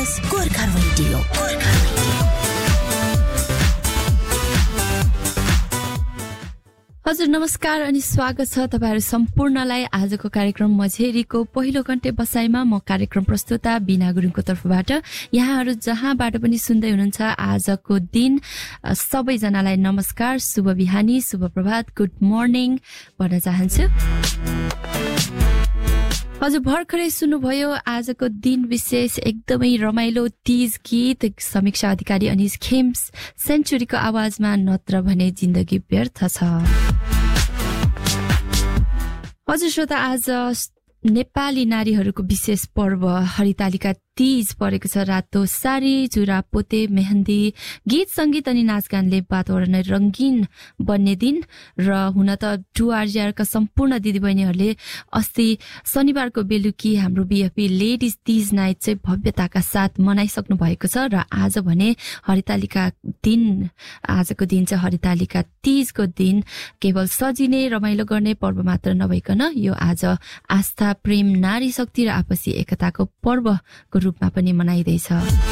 बीएफपीएस Gorkha radio. हजुर नमस्कार अनि स्वागत छ तपाईहरु सम्पूर्णलाई आजको कार्यक्रम मझेरीको पहिलो घण्टे बसाइमा। म कार्यक्रम प्रस्तुता बिना गुरुङको तर्फबाट यहाँहरु जहाँबाट पनि सुन्दै हुनुहुन्छ आजको दिन सबैजनालाई नमस्कार, शुभ बिहानी, शुभ प्रभात, गुड मर्निङ भन्न चाहन्छु। हजुर भर्खरै सुन्नुभयो आजको दिन विशेष एकदमै रमाइलो तीज गीत समीक्षा अधिकारी अनिस खेम्स सेन्चुरीको आवाजमा नत्र भने जिन्दगी व्यर्थ छ। हजुर श्रोता, आज नेपाली नारीहरूको विशेष पर्व हरितालिका तीज परेको छ। रातो सारी, जुरा पोते, मेहन्दी, गीत संगीत अनि नाचगानले वातावरण रंगीन बन्ने दिन र हुन त टुआरजीआर का सम्पूर्ण दिदीबहिनीहरूले अस्ति शनिबारको बेलुकी हाम्रो बीएफपी लेडिज तीज नाइट चाहिँ भव्यताका साथ मनाइसक्नु भएको छ र आज भने हरितालिका दिन, आजको दिन चाहिँ हरितालिका तीजको दिन केवल सजिने रमाइलो गर्ने पर्व मात्र नभइकन यो आज आस्था, प्रेम, नारी शक्ति र आपसी एकताको पर्वको रूपमा पनि मनाइदैछ।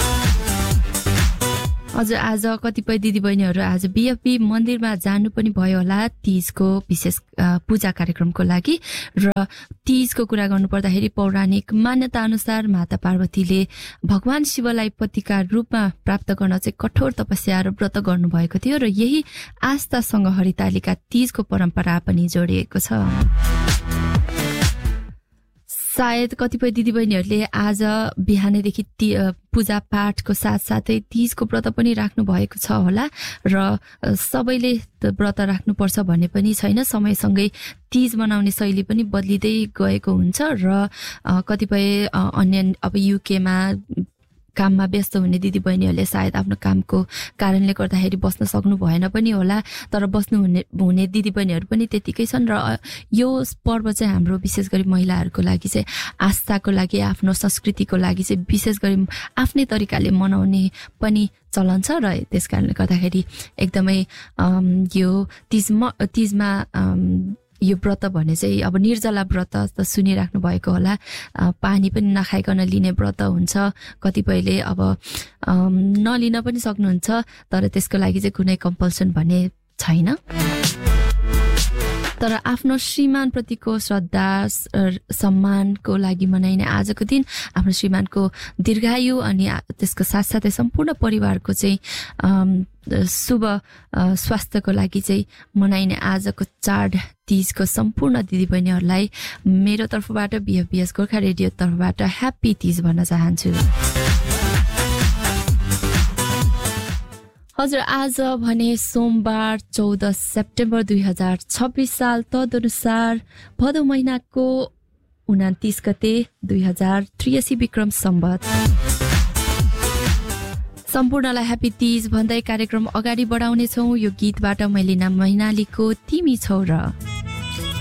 हजुर आज कतिपय दिदीबहिनीहरू आज बीएफपी मन्दिरमा जानु पनि भयो होला तीजको विशेष पूजा कार्यक्रमको लागि। र तीजको कुरा गर्नु पर्दाखेरि पौराणिक मान्यता अनुसार माता पार्वतीले भगवान शिवलाई पतिका रूपमा प्राप्त गर्न चाहिँ कठोर तपस्या र व्रत गर्नु भएको थियो र यही आस्थासँग हरितालिका तीजको परम्परा पनि जोडिएको छ। सायद कतिपय दिदीबहिनीहरूले आज बिहानैदेखि पूजा पाठको साथसाथै तीजको व्रत पनि राख्नु भएको छ होला र सबैले व्रत राख्नुपर्छ भन्ने पनि छैन। समयसँगै तीज मनाउने शैली पनि बदलिँदै गएको हुन्छ र कतिपय अन्य अब युकेमा काममा व्यस्त हुने दिदीबहिनीहरूले सायद आफ्नो कामको कारणले गर्दाखेरि बस्न सक्नु भएन पनि होला, तर बस्नु हुने दिदीबहिनीहरू पनि त्यतिकै छन्। र यो पर्व चाहिँ हाम्रो विशेष गरी महिलाहरूको लागि चाहिँ आस्थाको लागि, आफ्नो संस्कृतिको लागि चाहिँ विशेष गरी आफ्नै तरिकाले मनाउने पनि चलन छ र त्यसकारणले गर्दाखेरि एकदमै यो तीजमा यो व्रत भने चाहिँ अब निर्जला व्रत त सुनिराख्नु भएको होला, पानी पनि नखाइकन लिने व्रत हुन्छ। कतिपयले अब नलिन पनि सक्नुहुन्छ, तर त्यसको लागि चाहिँ कुनै कम्पल्सन भन्ने छैन। तर आफ्नो श्रीमान प्रतिको श्रद्धा सम्मानको लागि मनाइने आजको दिन आफ्नो श्रीमानको दीर्घायु अनि त्यसको साथसाथै सम्पूर्ण परिवारको चाहिँ शुभ स्वास्थ्यको लागि चाहिँ मनाइने आजको चाड तीजको सम्पूर्ण दिदीबहिनीहरूलाई मेरो तर्फबाट बीएफपीएस गोर्खा रेडियो तर्फबाट ह्याप्पी तीज भन्न चाहन्छु। हजुर आज भने सोमबार 14 सेप्टेम्बर 2026 साल, तदनुसार भदौ महिनाको 29 गते 2083 विक्रम सम्वत। सम्पूर्णलाई ह्याप्पी तीज भन्दै कार्यक्रम अगाडि बढाउने छौं यो गीतबाट। मैले नाम मैनालीको तिमी छौ र